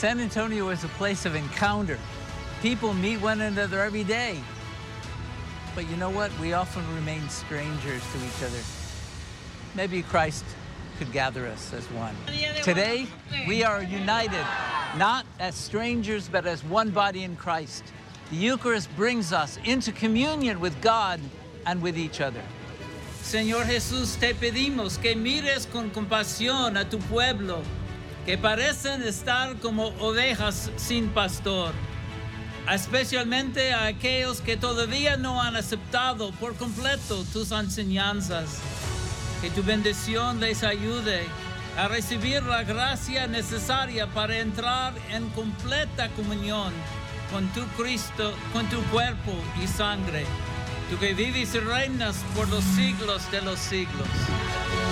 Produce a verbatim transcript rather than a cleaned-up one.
San Antonio is a place of encounter. People meet one another every day. But you know what? We often remain strangers to each other. Maybe Christ could gather us as one. Today, we are united, not as strangers, but as one body in Christ. The Eucharist brings us into communion with God and with each other. Señor Jesús, te pedimos que mires con compasión a tu pueblo, que parecen estar como ovejas sin pastor, especialmente a aquellos que todavía no han aceptado por completo tus enseñanzas. Que tu bendición les ayude a recibir la gracia necesaria para entrar en completa comunión con tu Cristo, con tu cuerpo y sangre. Tú que vives y reinas por los siglos de los siglos.